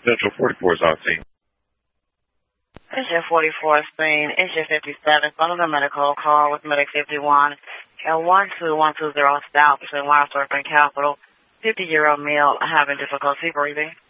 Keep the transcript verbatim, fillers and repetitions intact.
Central forty-four is on scene. Engine forty-four is seen. Engine fifty-seven, follow the medical call with Medic fifty-one and one two one two zero south between Wyresthorpe and Capitol. fifty-year-old male having difficulty breathing.